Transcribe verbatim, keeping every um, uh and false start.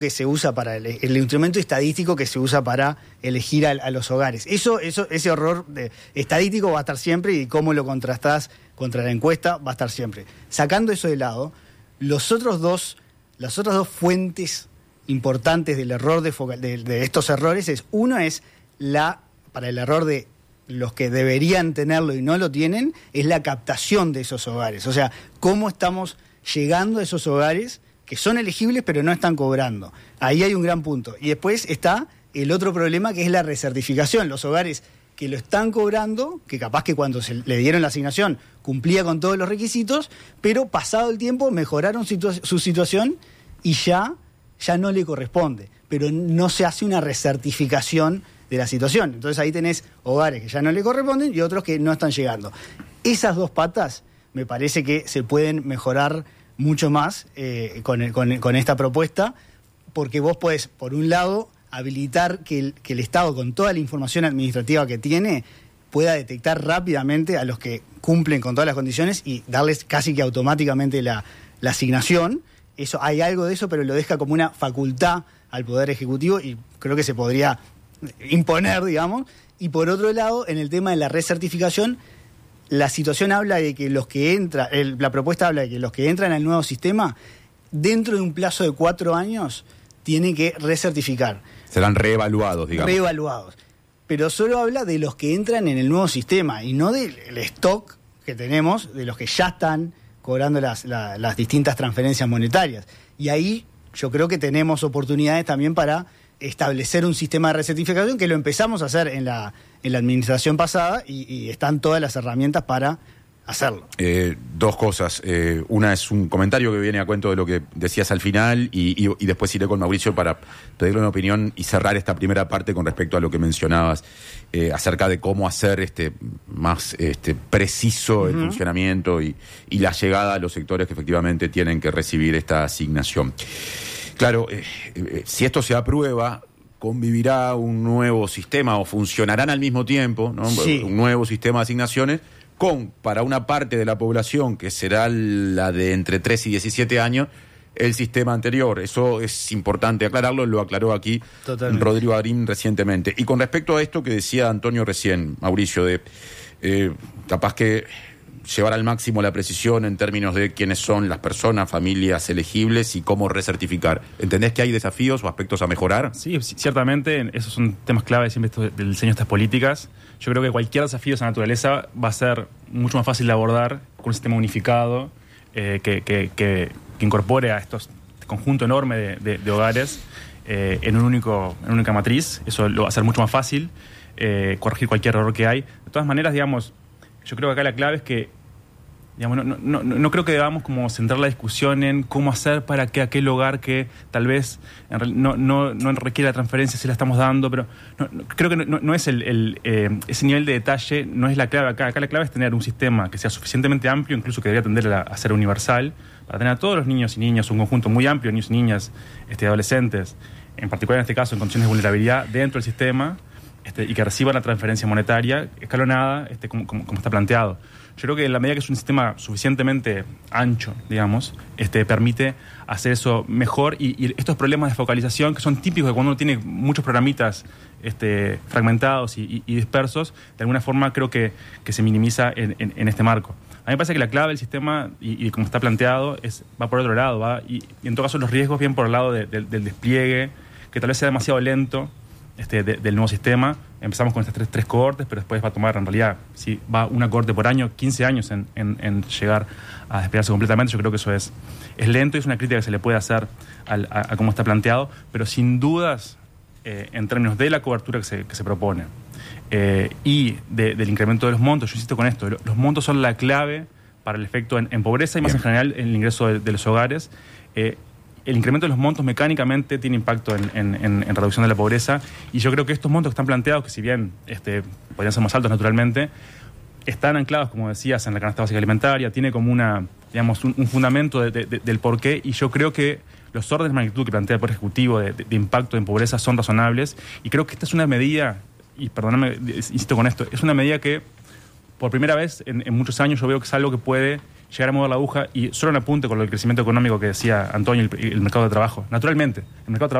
que se usa para el, el instrumento estadístico que se usa para elegir a, a los hogares. Eso, eso, ese error de, estadístico va a estar siempre y cómo lo contrastás contra la encuesta va a estar siempre. Sacando eso de lado, los otros dos, las otras dos fuentes importantes del error de, de, de estos errores es, uno es la, para el error de los que deberían tenerlo y no lo tienen, es la captación de esos hogares. O sea, cómo estamos llegando a esos hogares que son elegibles pero no están cobrando. Ahí hay un gran punto. Y después está el otro problema, que es la recertificación. Los hogares que lo están cobrando, que capaz que cuando se le dieron la asignación cumplía con todos los requisitos, pero pasado el tiempo mejoraron situa- su situación y ya, ya no le corresponde. Pero no se hace una recertificación de la situación. Entonces ahí tenés hogares que ya no le corresponden y otros que no están llegando. Esas dos patas me parece que se pueden mejorar mucho más eh, con, el, con, con esta propuesta, porque vos podés, por un lado, habilitar que el, que el Estado, con toda la información administrativa que tiene, pueda detectar rápidamente a los que cumplen con todas las condiciones y darles casi que automáticamente la, la asignación. Eso, hay algo de eso, pero lo deja como una facultad al Poder Ejecutivo y creo que se podría imponer, digamos. Y por otro lado, en el tema de la recertificación, la situación habla de que los que entran, el, la propuesta habla de que los que entran al nuevo sistema, dentro de un plazo de cuatro años, tienen que recertificar. Serán reevaluados, digamos. Reevaluados. Pero solo habla de los que entran en el nuevo sistema y no del stock que tenemos de los que ya están cobrando las, la, las distintas transferencias monetarias. Y ahí yo creo que tenemos oportunidades también para establecer un sistema de recertificación, que lo empezamos a hacer en la, en la administración pasada y, y están todas las herramientas para hacerlo. Eh, dos cosas. Eh, una es un comentario que viene a cuento de lo que decías al final y, y, y después iré con Mauricio para pedirle una opinión y cerrar esta primera parte con respecto a lo que mencionabas eh, acerca de cómo hacer este más este preciso el uh-huh. funcionamiento y, y la llegada a los sectores que efectivamente tienen que recibir esta asignación. Claro, eh, eh, si esto se aprueba, convivirá un nuevo sistema o funcionarán al mismo tiempo, ¿no? Sí. Un nuevo sistema de asignaciones con, para una parte de la población, que será la de entre tres y diecisiete años, el sistema anterior. Eso es importante aclararlo, lo aclaró aquí Totalmente. Rodrigo Arín recientemente. Y con respecto a esto que decía Antonio recién, Mauricio, de eh, capaz que llevar al máximo la precisión en términos de quiénes son las personas, familias elegibles y cómo recertificar. ¿Entendés que hay desafíos o aspectos a mejorar? Sí, ciertamente, esos son temas clave siempre esto del diseño de estas políticas. Yo creo que cualquier desafío de esa naturaleza va a ser mucho más fácil de abordar con un sistema unificado eh, que, que, que, que incorpore a estos este conjunto enorme de, de, de hogares eh, en, un único, en una única matriz. Eso lo va a hacer mucho más fácil, eh, corregir cualquier error que hay. De todas maneras, digamos, yo creo que acá la clave es que digamos, no, no, no, no creo que debamos como centrar la discusión en cómo hacer para que aquel hogar que tal vez en real, no, no, no requiere la transferencia si la estamos dando, pero no, no, creo que no, no es el, el eh, ese nivel de detalle, no es la clave acá. Acá la clave es tener un sistema que sea suficientemente amplio, incluso que debería tender a, a ser universal, para tener a todos los niños y niñas, un conjunto muy amplio de niños y niñas, este, adolescentes, en particular en este caso en condiciones de vulnerabilidad dentro del sistema, este, y que reciban la transferencia monetaria escalonada, este, como, como, como está planteado. Yo creo que en la medida que es un sistema suficientemente ancho, digamos, este, permite hacer eso mejor y, y estos problemas de focalización que son típicos de cuando uno tiene muchos programitas este, fragmentados y, y, y dispersos, de alguna forma creo que, que se minimiza en, en, en este marco. A mí me parece que la clave del sistema, y, y como está planteado, es, va por otro lado, va, y, y en todo caso los riesgos vienen por el lado de, de, del despliegue, que tal vez sea demasiado lento, Este, de, del nuevo sistema. Empezamos con estas tres, tres cohortes, pero después va a tomar, en realidad, si va una cohorte por año, quince años en, en, en llegar a desplegarse completamente. Yo creo que eso es, es lento y es una crítica que se le puede hacer al, a, a cómo está planteado, pero sin dudas, eh, en términos de la cobertura que se, que se propone eh, y de, del incremento de los montos, yo insisto con esto, los montos son la clave para el efecto en, en pobreza y más Bien. En general en el ingreso de, de los hogares. Eh, El incremento de los montos mecánicamente tiene impacto en, en, en, en reducción de la pobreza y yo creo que estos montos que están planteados, que si bien este, podrían ser más altos naturalmente, están anclados, como decías, en la canasta básica alimentaria, tiene como una, digamos, un, un fundamento de, de, de, del porqué y yo creo que los órdenes de magnitud que plantea el Poder Ejecutivo de, de, de impacto en pobreza son razonables y creo que esta es una medida, y perdóname, insisto con esto, es una medida que por primera vez en, en muchos años yo veo que es algo que puede llegar a mover la aguja. Y solo un apunte con el crecimiento económico que decía Antonio, el, el mercado de trabajo. Naturalmente, el mercado de trabajo